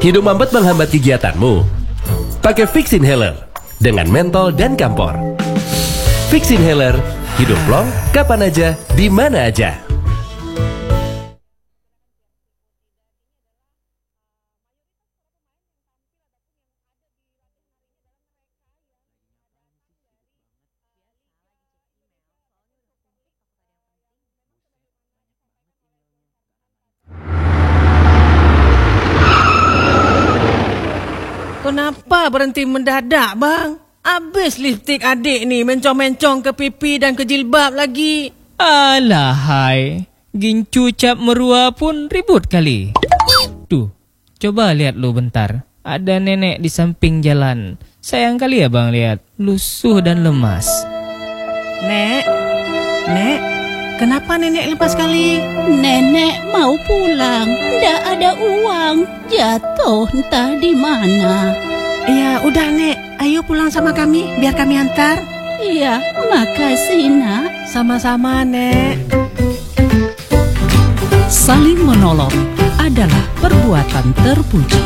Hidung mampet menghambat kegiatanmu? Pakai Vicks Inhaler dengan mentol dan kampor. Vicks Inhaler, hidung plong, kapan aja, di mana aja. Kenapa berhenti mendadak, bang? Habis lipstik adik ni mencong-mencong ke pipi dan ke jilbab lagi. Alahai, gincu cap merua pun ribut kali. Tuh, coba lihat lu bentar. Ada nenek di samping jalan. Sayang kali ya bang lihat, lusuh dan lemas. Nek, kenapa nenek lepas kali? Nenek mau pulang, ndak ada uang, jatuh entah di mana. Ya udah Nek, ayo pulang sama kami, biar kami antar. Iya, makasih nak. Sama-sama Nek. Saling menolong adalah perbuatan terpuji.